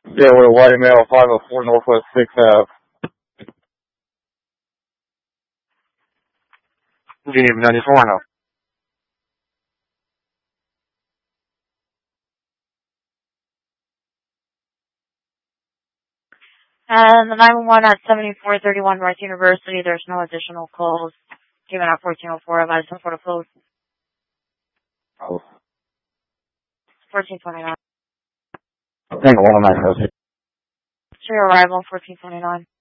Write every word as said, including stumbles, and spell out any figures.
Yeah, we're white male, five oh four Northwest sixth Avenue. Geneva ninety-four now. And the nine one one at seventy-four thirty-one North University, there's no additional calls given at fourteen oh four. I've asked for the close. Oh. fourteen twenty-nine. I think one of my associates. To your arrival, fourteen twenty-nine.